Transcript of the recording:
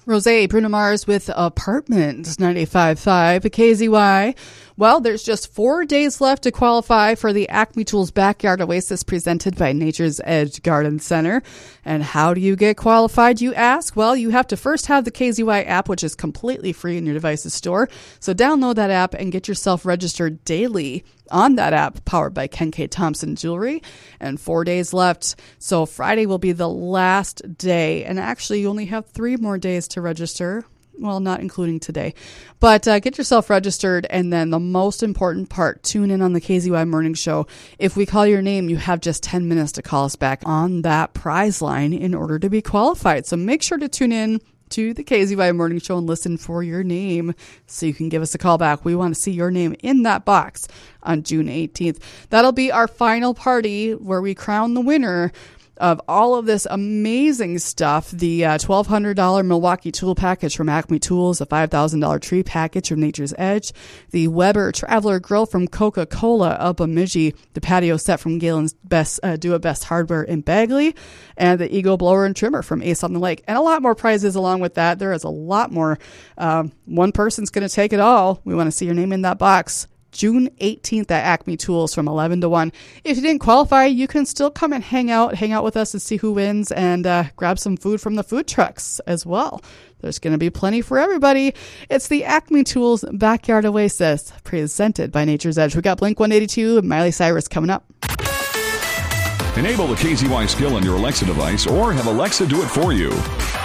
Rosé, Bruno Mars with Apartments, 95.5 KZY. Well, there's just 4 days left to qualify for the Acme Tools Backyard Oasis presented by Nature's Edge Garden Center. And how do you get qualified, you ask? Well, you have to first have the KZY app, which is completely free in your device's store. So download that app and get yourself registered daily on that app, powered by Ken K. Thompson Jewelry. And 4 days left. So Friday will be the last day. And actually, you only have 3 more days to register. Well, not including today. But get yourself registered. And then the most important part, tune in on the KZY Morning Show. If we call your name, you have just 10 minutes to call us back on that prize line in order to be qualified. So make sure to tune in to the KZY Morning Show and listen for your name so you can give us a call back. We want to see your name in that box on June 18th. That'll be our final party where we crown the winner of all of this amazing stuff. The $1,200 Milwaukee tool package from Acme Tools, a $5,000 tree package from Nature's Edge, the Weber Traveler Grill from Coca-Cola of Bemidji, the patio set from Galen's Best Do-It-Best Hardware in Bagley, and the Eagle Blower and Trimmer from Ace on the Lake. And a lot more prizes along with that. There is a lot more. One person's going to take it all. We want to see your name in that box. June 18th at Acme Tools from 11 to 1. If you didn't qualify, you can still come and hang out with us and see who wins and grab some food from the food trucks as well. There's going to be plenty for everybody. It's the Acme Tools Backyard Oasis presented by Nature's Edge. We got Blink-182 and Miley Cyrus coming up. Enable the KZY skill on your Alexa device or have Alexa do it for you.